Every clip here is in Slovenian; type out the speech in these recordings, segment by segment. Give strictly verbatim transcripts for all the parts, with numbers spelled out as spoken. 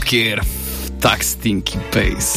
kjer tak stinky bass.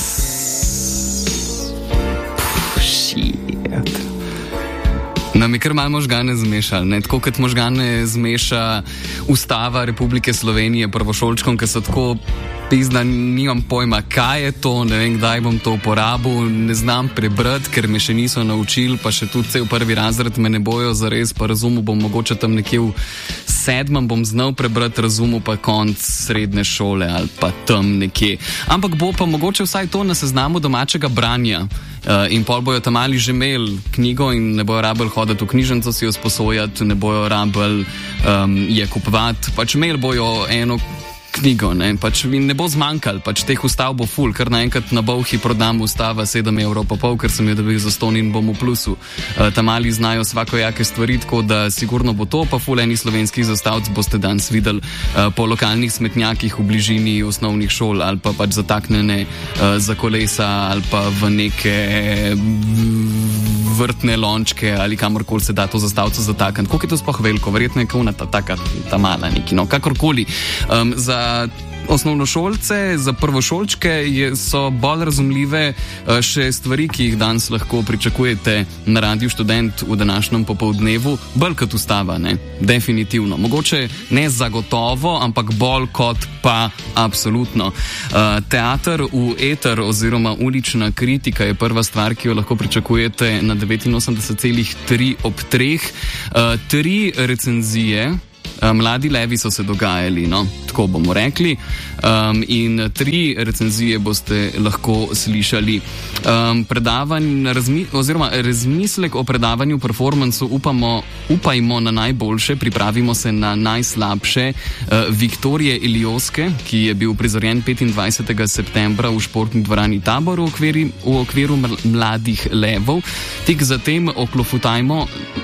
Shit. Nam je kar malo možgane zmešali, ne? Tako kot možgane zmeša Ustava Republike Slovenije prvošolčkom, ki so tako pizda, nimam pojma, kaj je to, ne vem, kdaj bom to uporabil, ne znam prebrati, ker me še niso naučili, pa še tudi cel prvi razred me ne bojo zares, pa razumel bom mogoče tam nekje v sedmem bom znal prebrati, razumel pa konc srednje šole ali pa tam nekje. Ampak bo pa mogoče vsaj to na seznamu domačega branja. Uh, in pol bojo tam mali že imeli knjigo in ne bojo rabili hoditi v knjižnico si jo sposojati, ne bojo rabili um, je kupovati, pač imeli bojo eno knjigo, ne, pač ne bo zmanjkal, pač teh ustav bo ful, kar naenkrat na Bolhi prodam ustava sedem evrov pa pol, ker sem jo dobil za ston in bom v plusu. Uh, tam mali znajo svakojake stvari, tako da sigurno bo to, pa ful eni slovenskih zastavc boste danes videli uh, po lokalnih smetnjakih v bližini osnovnih šol ali pa pač zataknjene uh, za kolesa ali pa v neke vrtne lončke ali kamorkoli se da to zastavco zatakniti. Koliko je to sploh veliko? Verjetno je kuna ta taka, ta mala neki, no, kakorkoli. Um, za osnovnošolce, za prvošolčke je, so bolj razumljive uh, še stvari, ki jih danes lahko pričakujete na Radiu Študent v današnjem popoldnevu, bolj kot ustava, ne? Definitivno. Mogoče ne zagotovo, ampak bolj kot pa absolutno. Uh, teater v eter oziroma ulična kritika je prva stvar, ki jo lahko pričakujete na devetinosemdeset celih tri ob treh. Uh, tri recenzije, uh, Mladi levi so se dogajali, no, tako bomo rekli. Um, in tri recenzije boste lahko slišali. Um, predavanj, razmi, oziroma razmislek o predavanju performansu upamo, upajmo na najboljše, pripravimo se na najslabše. Uh, Viktorije Ilioske, ki je bil prizorjen petindvajsetega septembra v športni dvorani Tabor v okviru, v okviru Mladih levov. Tik zatem oklofutajmo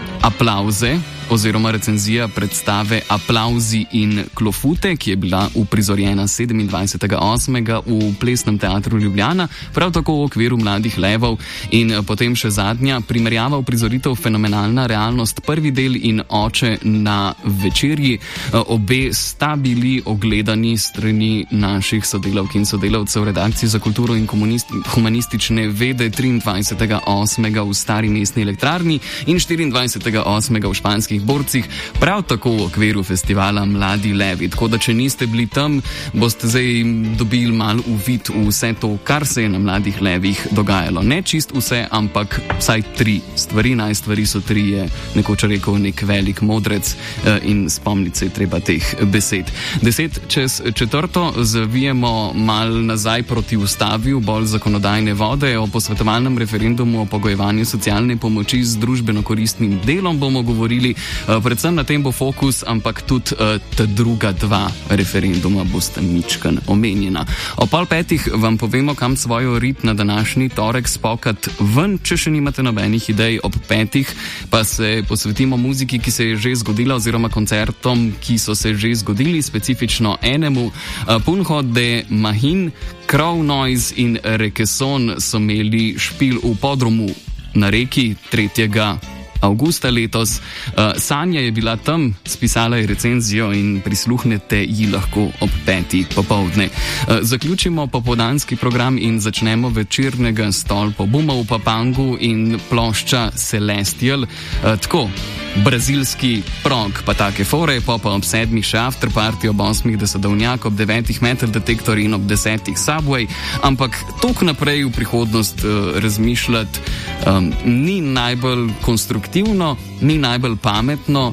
Aplauze oziroma recenzija predstave Aplauzi in klofute, ki je bila uprizorjena sedemindvajsetega osmega v Plesnem teatru Ljubljana, prav tako v okviru Mladih levov. In potem še zadnja primerjava uprizoritev Fenomenalna realnost, prvi del in Oče na večerji. Obe sta bili ogledani strani naših sodelavk in sodelavcev redakcije za kulturo in humanistične vede triindvajsetega osmega v Stari mestni elektrarni in štiriindvajsetega osmega v Španskih borcih, prav tako v okviru festivala Mladi levi. Tako da, če niste bili tam, boste zdaj dobili mal uvid v vse to, kar se je na Mladih levih dogajalo. Ne čist vse, ampak vsaj tri stvari. Naj stvari so tri, je nekoč rekel nek velik modrec in spomniti se je treba teh besed. Deset čez četrto zavijemo mal nazaj proti ustavi, v bolj zakonodajne vode. O posvetovalnem referendumu o pogojevanju socialne pomoči z družbeno koristnim delom bomo govorili. Uh, predvsem na tem bo fokus, ampak tudi uh, ta druga dva referenduma bosta mičkan omenjena. O pol petih vam povemo, kam svojo rit na današnji torek spokat ven, če še nimate nobenih idej. Ob petih pa se posvetimo muziki, ki se je že zgodila, oziroma koncertom, ki so se že zgodili, specifično enemu. Uh, Punho de Mahin, Crow Noise in Rekeson so imeli špil v Podrumu na Reki tretjega avgusta letos. Uh, Sanja je bila tam, spisala je recenzijo in prisluhnete ji lahko ob peti popoldne. Uh, zaključimo popoldanski program in začnemo večernega stolpa Buma v Papangu in plošča Celestial. Uh, tako, brazilski prog, pa take fore, pa pa ob sedmih še afterparty, ob osmih desadovnjak, ob devetih metal detektor in ob desetih subway, ampak tok naprej v prihodnost uh, razmišljati um, ni najbolj konstruktivno, ni najbolj pametno,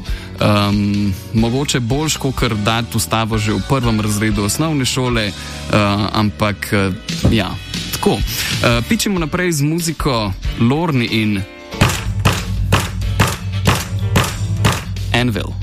um, mogoče boljš, kakor dati ustavo že v prvem razredu osnovne šole, uh, ampak uh, ja, tako. Uh, pičemo naprej z muziko Lorne in Anvil.